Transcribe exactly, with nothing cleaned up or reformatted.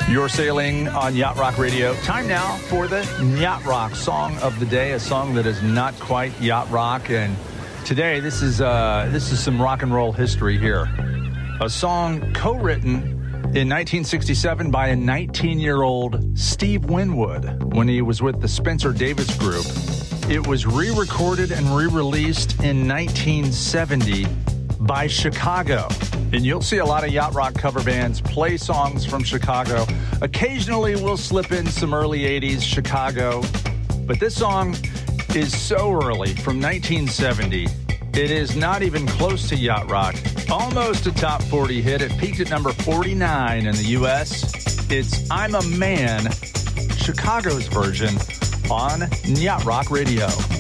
You're sailing on Yacht Rock Radio. Time now for the Yacht Rock Song of the Day, a song that is not quite yacht rock. And today, this is uh, this is some rock and roll history here. A song co-written in nineteen sixty-seven by a nineteen-year-old Steve Winwood when he was with the Spencer Davis Group. It was re-recorded and re-released in nineteen seventy by Chicago. And you'll see a lot of yacht rock cover bands play songs from Chicago. Occasionally, we'll slip in some early eighties Chicago. But this song is so early, from nineteen seventy. It is not even close to yacht rock. Almost a top forty hit. It peaked at number forty-nine in the U S. It's I'm a Man, Chicago's version on Yacht Rock Radio.